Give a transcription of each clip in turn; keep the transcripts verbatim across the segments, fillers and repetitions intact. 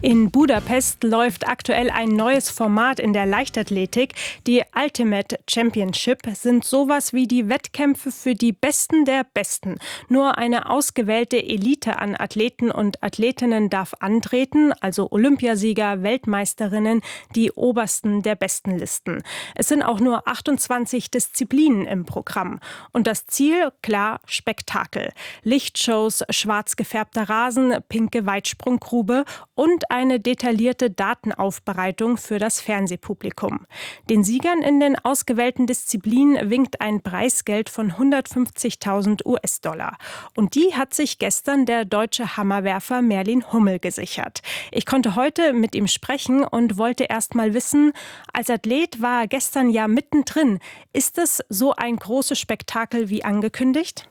In Budapest läuft aktuell ein neues Format in der Leichtathletik. Die Ultimate Championship sind sowas wie die Wettkämpfe für die Besten der Besten. Nur eine ausgewählte Elite an Athleten und Athletinnen darf antreten, also Olympiasieger, Weltmeisterinnen, die obersten der Bestenlisten. Es sind auch nur achtundzwanzig Disziplinen im Programm. Und das Ziel, klar, Spektakel. Lichtshows, schwarz gefärbter Rasen, pinke Weitsprunggrube und eine detaillierte Datenaufbereitung für das Fernsehpublikum. Den Siegern in den ausgewählten Disziplinen winkt ein Preisgeld von hundertfünfzigtausend US-Dollar. Und die hat sich gestern der deutsche Hammerwerfer Merlin Hummel gesichert. Ich konnte heute mit ihm sprechen und wollte erst mal wissen, als Athlet war er gestern ja mittendrin. Ist es so ein großes Spektakel wie angekündigt?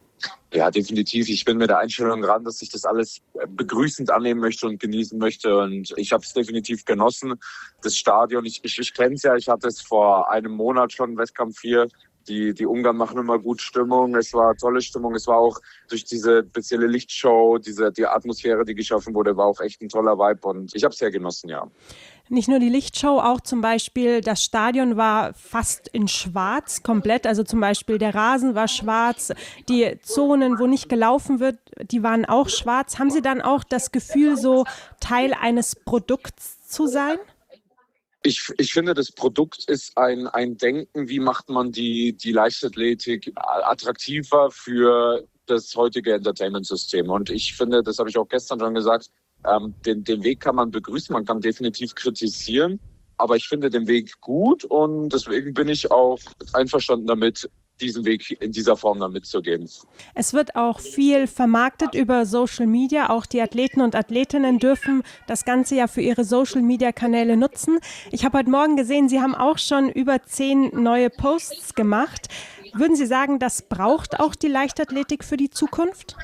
Ja, definitiv. Ich bin mit der Einstellung dran, dass ich das alles begrüßend annehmen möchte und genießen möchte. Und ich habe es definitiv genossen. Das Stadion, ich, ich, ich kenne es ja, ich hatte es vor einem Monat schon, Wettkampf vier. Die, die Ungarn machen immer gut Stimmung. Es war tolle Stimmung. Es war auch durch diese spezielle Lichtshow, diese, die Atmosphäre, die geschaffen wurde, war auch echt ein toller Vibe. Und ich habe es sehr genossen, ja. Nicht nur die Lichtshow, auch zum Beispiel das Stadion war fast in schwarz komplett. Also zum Beispiel der Rasen war schwarz, die Zonen, wo nicht gelaufen wird, die waren auch schwarz. Haben Sie dann auch das Gefühl, so Teil eines Produkts zu sein? Ich, ich finde, das Produkt ist ein, ein Denken, wie macht man die, die Leichtathletik attraktiver für das heutige Entertainment-System. Und ich finde, das habe ich auch gestern schon gesagt, ähm, den, den Weg kann man begrüßen, man kann definitiv kritisieren, aber ich finde den Weg gut und deswegen bin ich auch einverstanden damit, diesen Weg in dieser Form dann mitzugehen. Es wird auch viel vermarktet über Social Media. Auch die Athleten und Athletinnen dürfen das Ganze ja für ihre Social Media Kanäle nutzen. Ich habe heute Morgen gesehen, Sie haben auch schon über zehn neue Posts gemacht. Würden Sie sagen, das braucht auch die Leichtathletik für die Zukunft?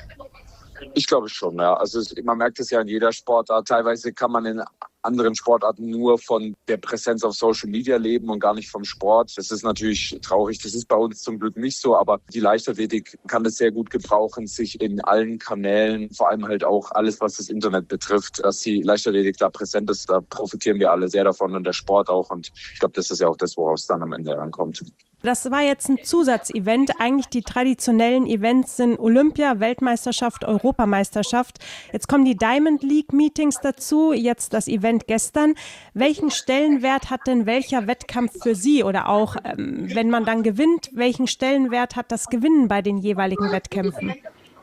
Ich glaube schon, ja. Also es, man merkt es ja in jeder Sportart. Teilweise kann man in anderen Sportarten nur von der Präsenz auf Social Media leben und gar nicht vom Sport. Das ist natürlich traurig. Das ist bei uns zum Glück nicht so. Aber die Leichtathletik kann das sehr gut gebrauchen, sich in allen Kanälen, vor allem halt auch alles, was das Internet betrifft, dass die Leichtathletik da präsent ist. Da profitieren wir alle sehr davon und der Sport auch. Und ich glaube, das ist ja auch das, worauf es dann am Ende ankommt. Das war jetzt ein Zusatzevent. Eigentlich die traditionellen Events sind Olympia, Weltmeisterschaft, Europameisterschaft. Jetzt kommen die Diamond League Meetings dazu, jetzt das Event gestern. Welchen Stellenwert hat denn welcher Wettkampf für Sie? Oder auch, ähm, wenn man dann gewinnt, welchen Stellenwert hat das Gewinnen bei den jeweiligen Wettkämpfen?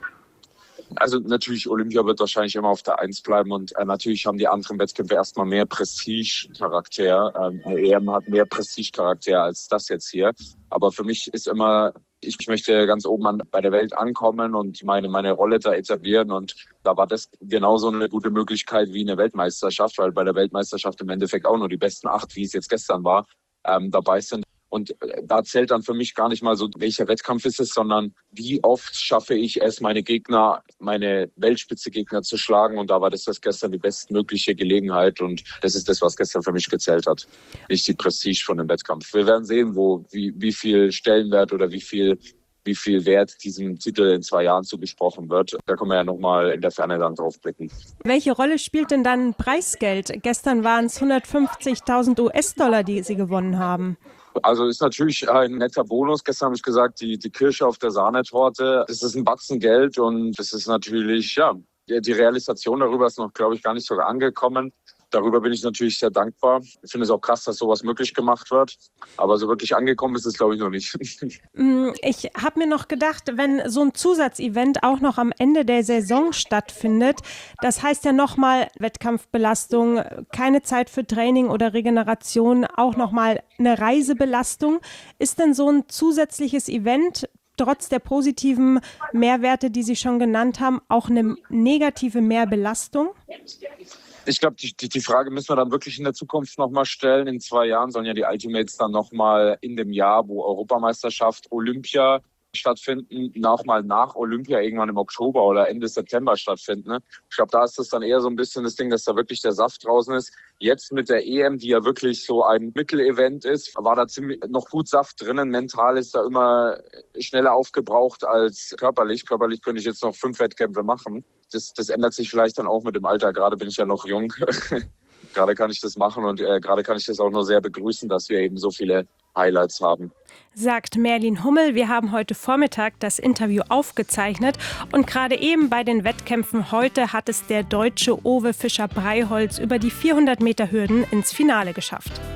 Also natürlich, Olympia wird wahrscheinlich immer auf der Eins bleiben und äh, natürlich haben die anderen Wettkämpfe erstmal mehr Prestige-Charakter. Ähm, eine E M hat mehr Prestige-Charakter als das jetzt hier. Aber für mich ist immer, ich möchte ganz oben an, bei der Welt ankommen und meine, meine Rolle da etablieren. Und da war das genauso eine gute Möglichkeit wie eine Weltmeisterschaft, weil bei der Weltmeisterschaft im Endeffekt auch nur die besten acht, wie es jetzt gestern war, ähm, dabei sind. Und da zählt dann für mich gar nicht mal so, welcher Wettkampf ist es, sondern wie oft schaffe ich es, meine Gegner, meine Weltspitze-Gegner zu schlagen. Und da war das, das gestern die bestmögliche Gelegenheit. Und das ist das, was gestern für mich gezählt hat. Nicht die Prestige von dem Wettkampf. Wir werden sehen, wo, wie, wie viel Stellenwert oder wie viel, wie viel Wert diesem Titel in zwei Jahren zugesprochen wird. Da können wir ja nochmal in der Ferne dann drauf blicken. Welche Rolle spielt denn dann Preisgeld? Gestern waren es hundertfünfzigtausend US-Dollar, die Sie gewonnen haben. Also ist natürlich ein netter Bonus. Gestern habe ich gesagt, die, die Kirsche auf der Sahnetorte. Das ist ein Batzen Geld und das ist natürlich, ja, die Realisation darüber ist noch, glaube ich, gar nicht so angekommen. Darüber bin ich natürlich sehr dankbar. Ich finde es auch krass, dass sowas möglich gemacht wird. Aber so wirklich angekommen ist es, glaube ich, noch nicht. Ich habe mir noch gedacht, wenn so ein Zusatzevent auch noch am Ende der Saison stattfindet, das heißt ja nochmal Wettkampfbelastung, keine Zeit für Training oder Regeneration, auch nochmal eine Reisebelastung. Ist denn so ein zusätzliches Event trotz der positiven Mehrwerte, die Sie schon genannt haben, auch eine negative Mehrbelastung? Ich glaube, die, die, die Frage müssen wir dann wirklich in der Zukunft nochmal stellen. In zwei Jahren sollen ja die Ultimates dann nochmal in dem Jahr, wo Europameisterschaft, Olympia stattfinden, nochmal nach Olympia irgendwann im Oktober oder Ende September stattfinden. Ne? Ich glaube, da ist das dann eher so ein bisschen das Ding, dass da wirklich der Saft draußen ist. Jetzt mit der E M, die ja wirklich so ein Mittelevent ist, war da ziemlich noch gut Saft drinnen. Mental ist da immer schneller aufgebraucht als körperlich. Körperlich könnte ich jetzt noch fünf Wettkämpfe machen. das, das ändert sich vielleicht dann auch mit dem Alter. Gerade bin ich ja noch jung. Gerade kann ich das machen und äh, gerade kann ich das auch nur sehr begrüßen, dass wir eben so viele Highlights haben. Sagt Merlin Hummel. Wir haben heute Vormittag das Interview aufgezeichnet und gerade eben bei den Wettkämpfen heute hat es der Deutsche Owe Fischer-Breiholz über die vierhundert Meter Hürden ins Finale geschafft.